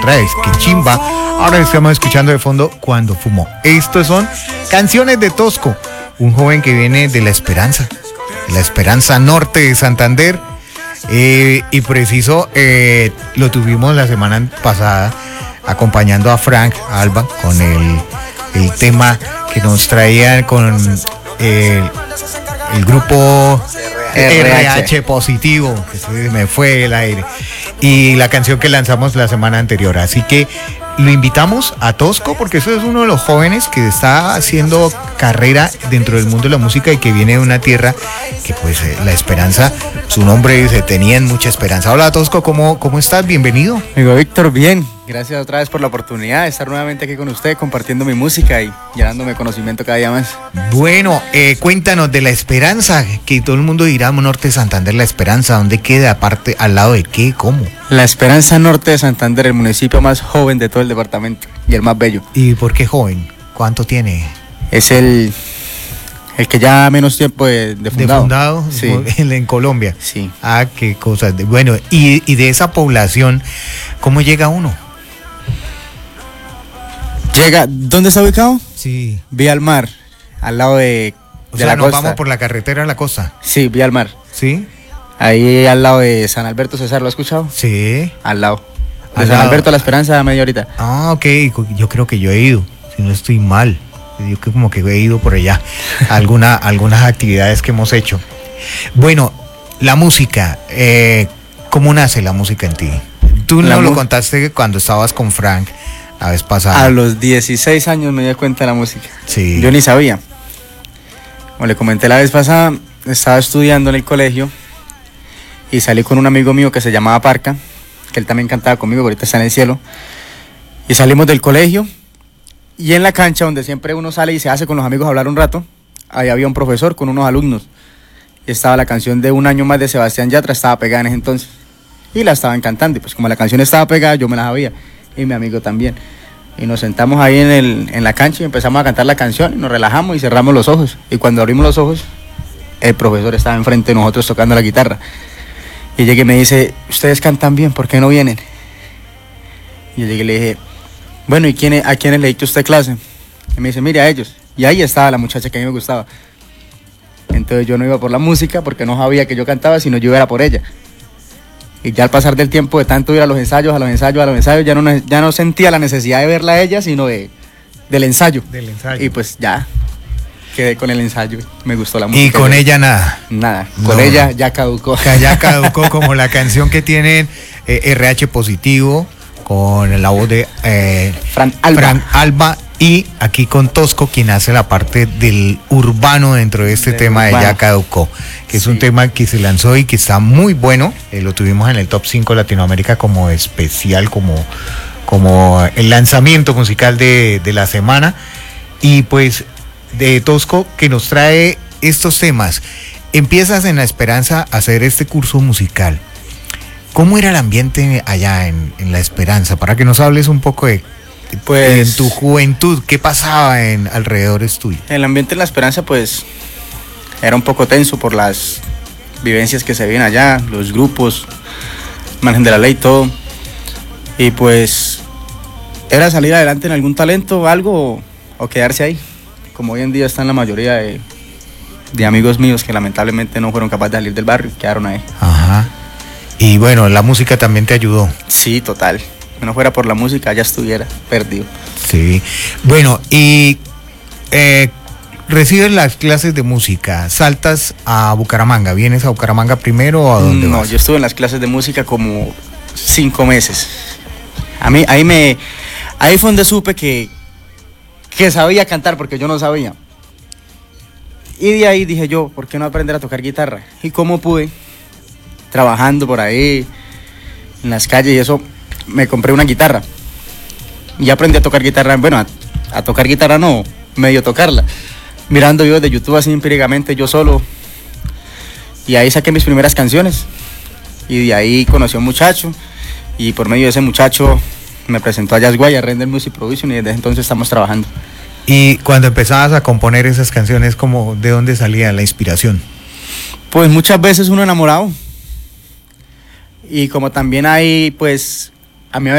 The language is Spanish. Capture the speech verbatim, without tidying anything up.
otra vez, que chimba. Ahora estamos escuchando de fondo Cuando Fumó. Estos son canciones de Tosco, un joven que viene de La Esperanza, de La Esperanza Norte de Santander. Eh, y preciso, eh, lo tuvimos la semana pasada acompañando a Frank Alba con el, el tema que nos traían con eh, el grupo R H Positivo, que se me fue el aire, y la canción que lanzamos la semana anterior. Así que lo invitamos a Tosco porque eso es uno de los jóvenes que está haciendo carrera dentro del mundo de la música y que viene de una tierra que pues eh, la esperanza, su nombre dice, tenían mucha esperanza. Hola Tosco, ¿cómo, cómo estás? Bienvenido. Amigo Víctor, bien. Gracias otra vez por la oportunidad de estar nuevamente aquí con usted compartiendo mi música y llenándome conocimiento cada día más. Bueno, eh, cuéntanos de La Esperanza, que todo el mundo dirá Norte de Santander, La Esperanza, ¿dónde queda? Aparte, ¿al lado de qué? ¿Cómo? La Esperanza Norte de Santander, el municipio más joven de todo el departamento y el más bello. ¿Y por qué joven? ¿Cuánto tiene? Es el, el que ya menos tiempo de, de fundado. ¿De fundado? Sí. En, en Colombia. Sí. Ah, qué cosas. De, bueno, y, y de esa población, ¿cómo llega uno? Llega, ¿dónde está ubicado? Sí. Vía al mar, al lado de, o de sea, la nos costa. vamos por la carretera a la costa. Sí, vía al mar. ¿Sí? Ahí al lado de San Alberto César, ¿lo has escuchado? Sí. Al lado. De Al San lado. Alberto a La Esperanza, media horita. Ah, ok. Yo creo que yo he ido, si no estoy mal. Yo que como que he ido por allá. Alguna, algunas actividades que hemos hecho. Bueno, la música. Eh, ¿Cómo nace la música en ti? Tú La no lo mu- contaste cuando estabas con Frank la vez pasada. A los dieciséis años me di cuenta de la música. Sí. Yo ni sabía. Como le comenté la vez pasada, estaba estudiando en el colegio y salí con un amigo mío que se llamaba Parca, que él también cantaba conmigo, ahorita está en el cielo. Y salimos del colegio y en la cancha donde siempre uno sale y se hace con los amigos a hablar un rato, ahí había un profesor con unos alumnos. Y estaba la canción de Un Año Más de Sebastián Yatra, estaba pegada en ese entonces. Y la estaban cantando. Y pues como la canción estaba pegada, yo me la sabía. Y mi amigo también. Y nos sentamos ahí en, el, en la cancha y empezamos a cantar la canción. Y nos relajamos y cerramos los ojos. Y cuando abrimos los ojos, el profesor estaba enfrente de nosotros tocando la guitarra. Y llegué y me dice, ustedes cantan bien, ¿por qué no vienen? Y yo llegué y le dije, bueno, ¿y quién, a quiénes le dictó usted clase? Y me dice, mire, a ellos. Y ahí estaba la muchacha que a mí me gustaba. Entonces yo no iba por la música porque no sabía que yo cantaba, sino yo era por ella. Y ya al pasar del tiempo de tanto ir a los ensayos, a los ensayos, a los ensayos, ya no, ya no sentía la necesidad de verla a ella, sino de, del ensayo. Del ensayo. Y pues ya quedé con el ensayo, me gustó la música. Y con ella nada. Nada, No. con ella ya caducó. Que ya caducó como la canción que tienen eh, R H Positivo con la voz de eh, Fran Alba. Fran Alba y aquí con Tosco, quien hace la parte del urbano dentro de este Del tema de urbano. Ya Caducó, que es Sí. un tema que se lanzó y que está muy bueno. Eh, lo tuvimos en el top cinco Latinoamérica como especial, como, como el lanzamiento musical de, de la semana. Y pues de Tosco, que nos trae estos temas. Empiezas en La Esperanza a hacer este curso musical. ¿Cómo era el ambiente allá en, en La Esperanza? Para que nos hables un poco de, Pues- en tu juventud, ¿qué pasaba en alrededores tuyo? El ambiente en La Esperanza pues era un poco tenso por las vivencias que se viven allá, los grupos, margen de la ley, todo. Y pues era salir adelante en algún talento o algo o, o quedarse ahí. Como hoy en día están la mayoría de, de amigos míos que lamentablemente no fueron capaces de salir del barrio y quedaron ahí. Ajá. Y bueno, la música también te ayudó. Sí, total. Si no fuera por la música ya estuviera perdido. Sí. Bueno, y eh, recibes las clases de música, saltas a Bucaramanga. ¿Vienes a Bucaramanga primero o a dónde No, vas? yo estuve en las clases de música como cinco meses. A mí, ahí me, ahí fue donde supe que, que sabía cantar porque yo no sabía. Y de ahí dije yo, ¿por qué no aprender a tocar guitarra? Y cómo pude, trabajando por ahí, en las calles y eso, me compré una guitarra. Y aprendí a tocar guitarra, bueno, a, a tocar guitarra no, medio tocarla. Mirando videos de YouTube así empíricamente, yo solo. Y ahí saqué mis primeras canciones. Y de ahí conocí a un muchacho. Y por medio de ese muchacho me presentó a Jazz Guay, a Render Music Production. Y desde entonces estamos trabajando. Y cuando empezabas a componer esas canciones, ¿cómo, de dónde salía la inspiración? Pues muchas veces uno enamorado. Y como también hay, pues, a mí